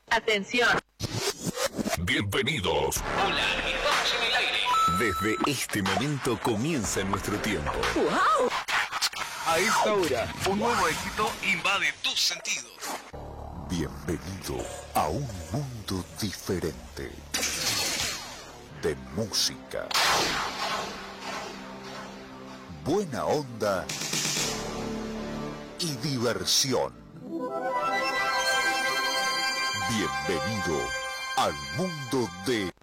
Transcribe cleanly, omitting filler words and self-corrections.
Atención. Bienvenidos. Hola, estamos en el aire. Desde este momento comienza nuestro tiempo. ¡Wow! A esta hora, un nuevo éxito invade tus sentidos. Bienvenido a un mundo diferente de música, buena onda y diversión. Bienvenido al mundo de